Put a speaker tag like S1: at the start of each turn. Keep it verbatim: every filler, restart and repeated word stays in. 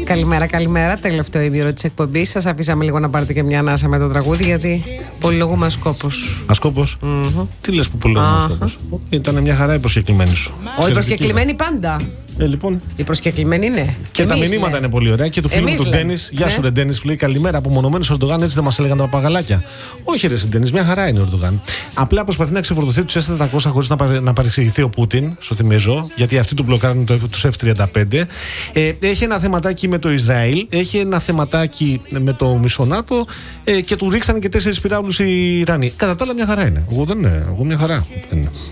S1: Καλημέρα, καλημέρα. Τελευταίο ημίρο της εκπομπής. Σας αφήσαμε λίγο να πάρετε και μια ανάσα με το τραγούδι, γιατί πολυλογούμε ασκόπους.
S2: Ασκόπος? Mm-hmm. Τι λες που πολυλογούμε ασκόπους? Ήταν μια χαρά η προσκεκλημένη σου.
S1: Όχι, η προσκεκλημένη πάντα.
S2: Ε, λοιπόν.
S1: Η προσκεκλημένη είναι.
S2: Και εμείς, τα μηνύματα ναι. είναι πολύ ωραία. Και του φίλου μου του Ντένις. Γεια σου, ναι. ρε Ντένις, που λέει καλημέρα. Απομονωμένος ο Ερντογάν, έτσι δεν μας έλεγαν τα παπαγαλάκια. Όχι, ρε Ντένις, μια χαρά είναι ο Ερντογάν. Απλά προσπαθεί να ξεφορτωθεί τους ες τετρακόσια χωρίς να, παρε, να παρεξηγηθεί ο Πούτιν, στο θυμίζω, γιατί αυτοί του μπλοκάρουν το, τους εφ τριάντα πέντε. Ε, έχει ένα θεματάκι με το Ισραήλ, έχει ένα θεματάκι με το Μισονάτο ε, και του ρίξανε και τέσσερις πυράβλους οι Ιρανοί. Κατά τα άλλα, μια χαρά είναι. Εγώ δεν είναι. Εγώ μια χαρά.